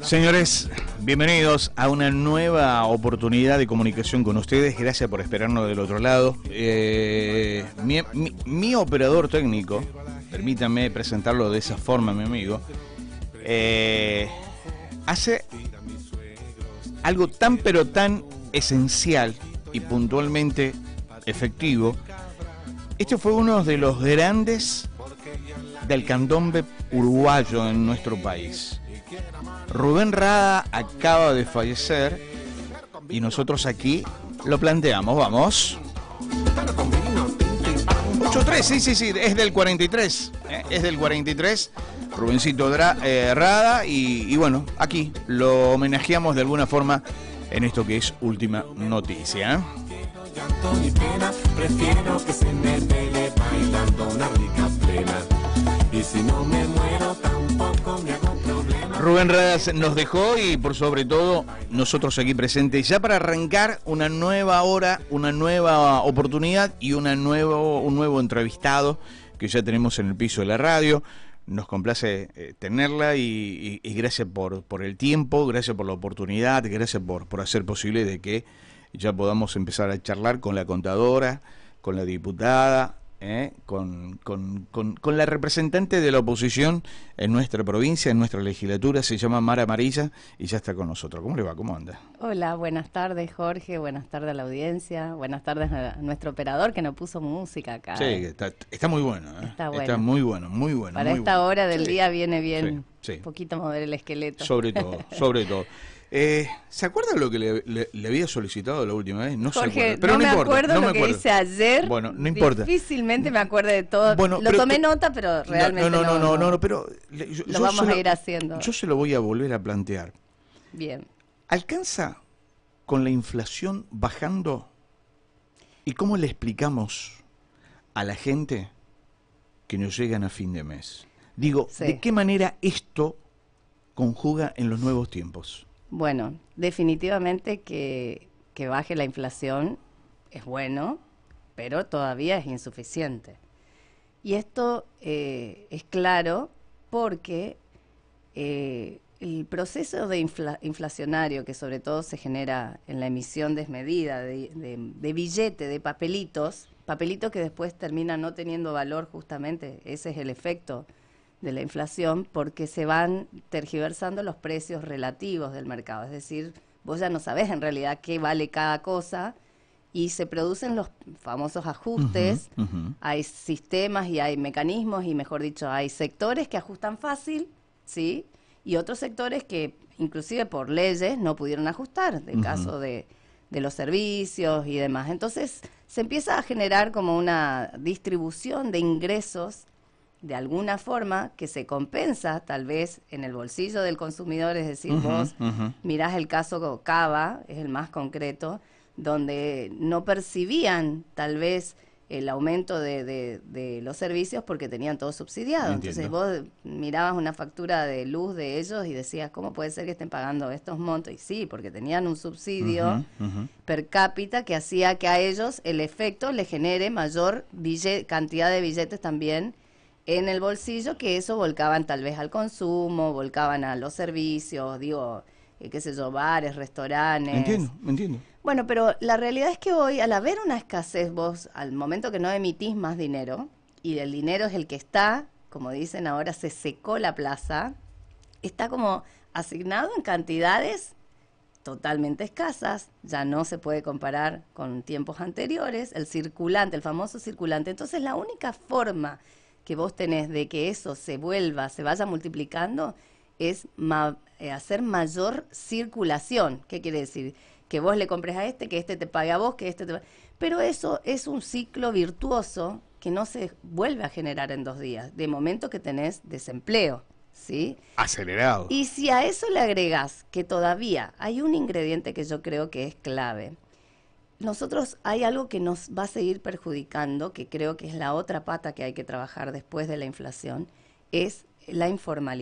Señores, bienvenidos a una nueva oportunidad de comunicación con ustedes. Gracias por esperarnos del otro lado. Mi operador técnico, permítanme presentarlo de esa forma, mi amigo, hace algo tan pero tan esencial y puntualmente efectivo. Este fue uno de los grandes del candombe uruguayo en nuestro país. Rubén Rada acaba de fallecer y nosotros aquí lo planteamos. Vamos. 8-3, sí, es del 43. Es del 43. Rubencito Rada y bueno, aquí lo homenajeamos de alguna forma en esto que es Última Noticia. Prefiero que se me pele bailando una rica plena. Y si no me muero tampoco me hago problema. Rubén Rada nos dejó y por sobre todo nosotros aquí presentes ya para arrancar una nueva hora, una nueva oportunidad y un nuevo entrevistado que ya tenemos en el piso de la radio. Nos complace tenerla y gracias por el tiempo, gracias por la oportunidad, gracias por hacer posible de que ya podamos empezar a charlar con la contadora, con la diputada, con la representante de la oposición en nuestra provincia, en nuestra legislatura. Se llama Mara Amarilla y ya está con nosotros. ¿Cómo le va? ¿Cómo anda? Hola, buenas tardes Jorge, buenas tardes a la audiencia, buenas tardes a nuestro operador que nos puso música acá. Sí, está muy bueno, Está bueno. Está muy bueno, muy bueno. Para muy esta bueno. hora del día viene bien, sí. Un poquito mover el esqueleto. Sobre todo. ¿Se acuerda lo que le había solicitado la última vez? No Jorge, se acuerda. Pero no me importa, acuerdo no lo me que acuerdo. hice ayer. Bueno, no importa. Difícilmente me acuerdo de todo. Bueno, lo tomé nota, pero realmente no, pero lo vamos a ir haciendo. Yo se lo voy a volver a plantear. Bien. ¿Alcanza con la inflación bajando? ¿Y cómo le explicamos a la gente que nos llegan a fin de mes? Digo, Sí. ¿de qué manera esto conjuga en los nuevos tiempos? Bueno, definitivamente que baje la inflación es bueno, pero todavía es insuficiente. Y esto es claro porque el proceso de inflacionario que sobre todo se genera en la emisión desmedida de billete, de papelitos que después terminan no teniendo valor, justamente ese es el efecto de la inflación, porque se van tergiversando los precios relativos del mercado, es decir, vos ya no sabés en realidad qué vale cada cosa y se producen los famosos ajustes. Hay sistemas y hay mecanismos y mejor dicho hay sectores que ajustan fácil, ¿sí? Y otros sectores que inclusive por leyes no pudieron ajustar, el caso de los servicios y demás. Entonces se empieza a generar como una distribución de ingresos de alguna forma que se compensa tal vez en el bolsillo del consumidor, es decir, vos mirás el caso Cava, es el más concreto, donde no percibían tal vez el aumento de los servicios porque tenían todo subsidiado. Entiendo. Entonces vos mirabas una factura de luz de ellos y decías, ¿cómo puede ser que estén pagando estos montos? Y sí, porque tenían un subsidio per cápita que hacía que a ellos el efecto le genere mayor cantidad de billetes también en el bolsillo, que eso volcaban tal vez al consumo, volcaban a los servicios, digo, qué sé yo, bares, restaurantes. Entiendo. Bueno, pero la realidad es que hoy, al haber una escasez, vos, al momento que no emitís más dinero, y el dinero es el que está, como dicen ahora, se secó la plaza, está como asignado en cantidades totalmente escasas, ya no se puede comparar con tiempos anteriores, el circulante, el famoso circulante. Entonces la única forma que vos tenés de que eso se vaya multiplicando, es hacer mayor circulación. ¿Qué quiere decir? Que vos le compres a que este te pague a vos, que este te pague. Pero eso es un ciclo virtuoso que no se vuelve a generar en 2 días, de momento que tenés desempleo, ¿sí? Acelerado. Y si a eso le agregás que todavía hay un ingrediente que yo creo que es clave, nosotros hay algo que nos va a seguir perjudicando, que creo que es la otra pata que hay que trabajar después de la inflación, es la informalidad.